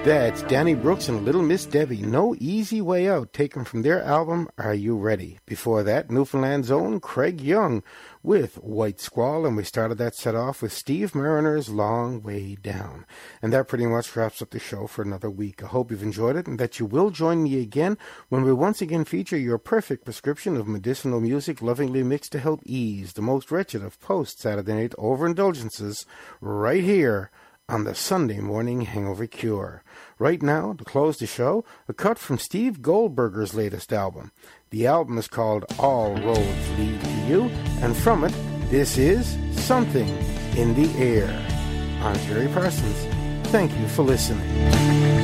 That's Danny Brooks and Little Miss Debbie, No Easy Way Out, taken from their album, Are You Ready? Before that, Newfoundland's own Craig Young with White Squall, and we started that set off with Steve Mariner's Long Way Down. And that pretty much wraps up the show for another week. I hope you've enjoyed it and that you will join me again when we once again feature your perfect prescription of medicinal music lovingly mixed to help ease the most wretched of post-Saturday night overindulgences right here on the Sunday Morning Hangover Cure. Right now, to close the show, a cut from Steve Goldberger's latest album. The album is called All Roads Lead to You, and from it, this is Something in the Air. I'm Jerry Parsons. Thank you for listening.